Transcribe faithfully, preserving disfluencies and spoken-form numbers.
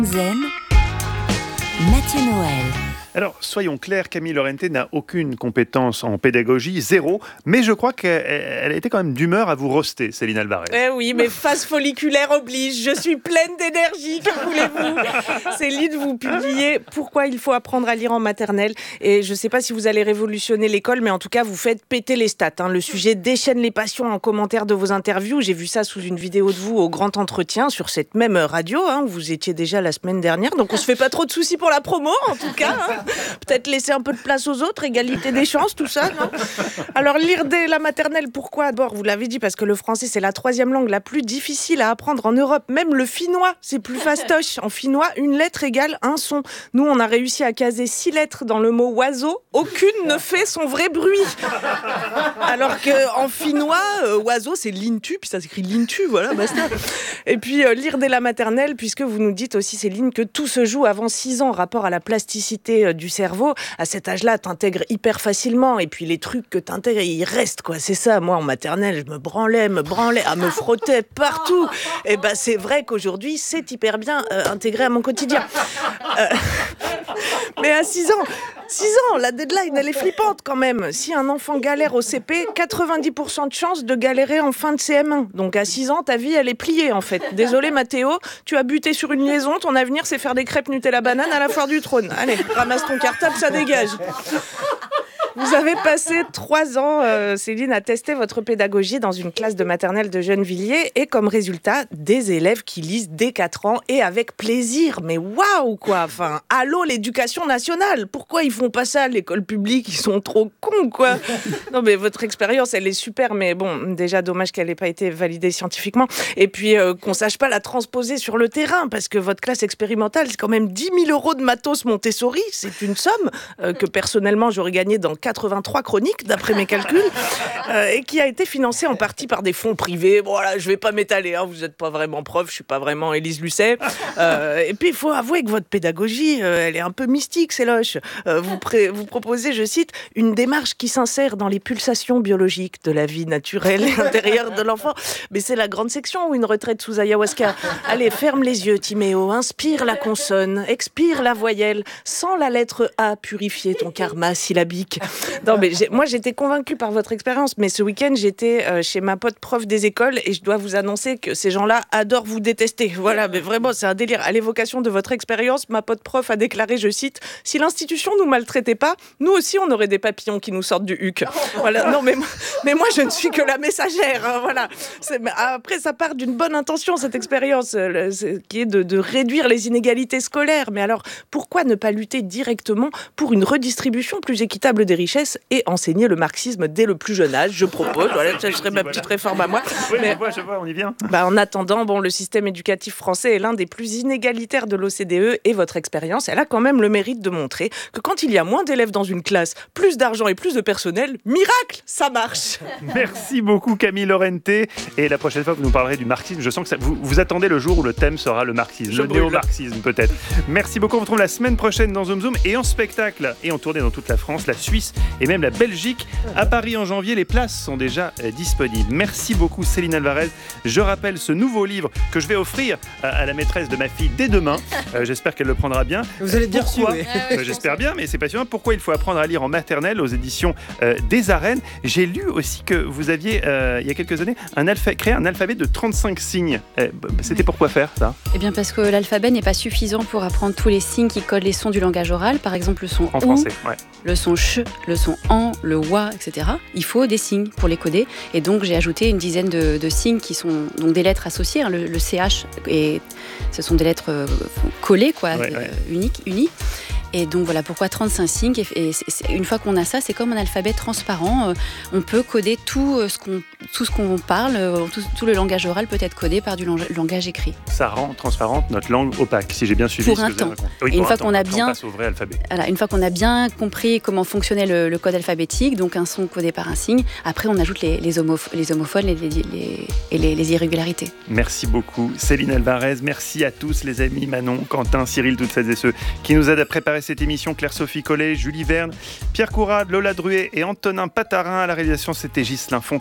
Zen, Mathieu Noël. Alors, soyons clairs, Camille Lorente n'a aucune compétence en pédagogie, zéro, mais je crois qu'elle a été quand même d'humeur à vous roaster, Céline Alvarez. Eh oui, mais phase folliculaire oblige, je suis pleine d'énergie, que voulez-vous ? Céline, vous publiez « Pourquoi il faut apprendre à lire en maternelle ?» Et je ne sais pas si vous allez révolutionner l'école, mais en tout cas, vous faites péter les stats. Hein. Le sujet déchaîne les passions en commentaire de vos interviews. J'ai vu ça sous une vidéo de vous au Grand Entretien sur cette même radio, hein, où vous étiez déjà la semaine dernière, donc on se fait pas trop de soucis pour la promo, en tout cas. Hein. Peut-être laisser un peu de place aux autres, égalité des chances, tout ça, non ? Alors, lire dès la maternelle, pourquoi ? D'abord, vous l'avez dit, parce que le français, c'est la troisième langue la plus difficile à apprendre en Europe. Même le finnois, c'est plus fastoche. En finnois, une lettre égale un son. Nous, on a réussi à caser six lettres dans le mot oiseau. Aucune ne fait son vrai bruit. Alors qu'en finnois, euh, oiseau, c'est lintu, puis ça s'écrit lintu, voilà, basta. Et puis, euh, lire dès la maternelle, puisque vous nous dites aussi, Céline, que tout se joue avant six ans, rapport à la plasticité euh, du cerveau. À cet âge-là, t'intègres hyper facilement. Et puis, les trucs que t'intègres, ils restent, quoi. C'est ça. Moi, en maternelle, je me branlais, me branlais, à me frottais partout. Et ben, c'est vrai qu'aujourd'hui, c'est hyper bien euh, intégré à mon quotidien. Euh... Mais à six ans, six ans, la deadline, elle est flippante quand même. Si un enfant galère au C P, quatre-vingt-dix pour cent de chance de galérer en fin de C M un. Donc à six ans, ta vie, elle est pliée en fait. Désolé Mathéo, tu as buté sur une liaison, ton avenir, c'est faire des crêpes Nutella banane à la foire du trône. Allez, ramasse ton cartable, ça dégage. Vous avez passé trois ans, euh, Céline, à tester votre pédagogie dans une classe de maternelle de Gennevilliers et comme résultat, des élèves qui lisent dès quatre ans et avec plaisir. Mais waouh, quoi. Enfin, allô l'éducation nationale. Pourquoi ils font pas ça, l'école publique ? Ils sont trop cons, quoi. Non, mais votre expérience, elle est super, mais bon, déjà, dommage qu'elle n'ait pas été validée scientifiquement. Et puis, euh, qu'on sache pas la transposer sur le terrain, parce que votre classe expérimentale, c'est quand même dix mille euros de matos Montessori. C'est une somme euh, que personnellement, j'aurais gagnée dans quatre-vingt-trois chroniques, d'après mes calculs, euh, et qui a été financée en partie par des fonds privés. Bon, voilà, je vais pas m'étaler, hein, vous n'êtes pas vraiment prof, je suis pas vraiment Élise Lucet. Euh, et puis, il faut avouer que votre pédagogie, euh, elle est un peu mystique, c'est loche. Euh, vous, pré- vous proposez, je cite, une démarche qui s'insère dans les pulsations biologiques de la vie naturelle et intérieure de l'enfant. Mais c'est la grande section ou une retraite sous ayahuasca. Allez, ferme les yeux, Timéo, inspire la consonne, expire la voyelle, sens la lettre A purifier ton karma syllabique. Non, mais j'ai, moi, j'étais convaincue par votre expérience, mais ce week-end, j'étais euh, chez ma pote prof des écoles et je dois vous annoncer que ces gens-là adorent vous détester. Voilà, mais vraiment, c'est un délire. À l'évocation de votre expérience, ma pote prof a déclaré, je cite, « Si l'institution nous maltraitait pas, nous aussi, on aurait des papillons qui nous sortent du huc. » Voilà, non, mais, mais moi, je ne suis que la messagère. Hein, voilà. C'est, après, ça part d'une bonne intention, cette expérience, euh, qui est de, de réduire les inégalités scolaires. Mais alors, pourquoi ne pas lutter directement pour une redistribution plus équitable des richesses et enseigner le marxisme dès le plus jeune âge, je propose. Voilà, ça serait ma petite réforme à moi. Oui, mais je vois, je vois, on y vient. Bah, en attendant, bon, le système éducatif français est l'un des plus inégalitaires de l'O C D E et votre expérience, elle a quand même le mérite de montrer que quand il y a moins d'élèves dans une classe, plus d'argent et plus de personnel, miracle, ça marche. Merci beaucoup Camille Lorente. Et la prochaine fois que vous nous parlerez du marxisme, je sens que ça, vous, vous attendez le jour où le thème sera le marxisme, je le brûle. néo-marxisme peut-être. Merci beaucoup, on vous retrouve la semaine prochaine dans Zoom Zoom et en spectacle et en tournée dans toute la France, la Suisse et même la Belgique. À Paris en janvier, les places sont déjà euh, disponibles. Merci beaucoup Céline Alvarez. Je rappelle ce nouveau livre que je vais offrir à, à la maîtresse de ma fille dès demain. Euh, j'espère qu'elle le prendra bien. Vous allez bien Pourquoi reçu, oui. euh, J'espère bien, mais c'est passionnant. Pourquoi il faut apprendre à lire en maternelle aux éditions euh, des Arènes. J'ai lu aussi que vous aviez, euh, il y a quelques années, un alpha- créé un alphabet de trente-cinq signes. Euh, c'était pour quoi faire ça ? Eh bien parce que l'alphabet n'est pas suffisant pour apprendre tous les signes qui codent les sons du langage oral. Par exemple, le son En OU, français, ouais. le son CH, le son AN, le WA, et cetera. Il faut des signes pour les coder. Et donc, j'ai ajouté une dizaine de, de signes qui sont donc des lettres associées. Hein. Le, le C H, et ce sont des lettres euh, collées, quoi, Ouais, ouais. euh, uniques, unies. Et donc voilà pourquoi trente-cinq signes. Et, et c'est, c'est, une fois qu'on a ça, c'est comme un alphabet transparent. Euh, on peut coder tout, euh, ce qu'on, tout ce qu'on parle. Euh, tout, tout le langage oral peut être codé par du lang- langage écrit. Ça rend transparente notre langue opaque, si j'ai bien suivi. Pour ce un que vous avez temps. raconté. Oui, Et une pour fois un temps. qu'on a Après, bien- on passe au vrai alphabet. Voilà, une fois qu'on a bien compris comment fonctionnait le, le code alphabétique, donc un son codé par un signe, après on ajoute les, les, homoph- les homophones les, les, les, et les, les irrégularités. Merci beaucoup Céline Alvarez. Merci à tous les amis, Manon, Quentin, Cyril, toutes celles et ceux qui nous aident à préparer cette émission. Claire-Sophie Collet, Julie Verne, Pierre Courade, Lola Druet et Antonin Patarin. À la réalisation, c'était Ghislain Fontaine.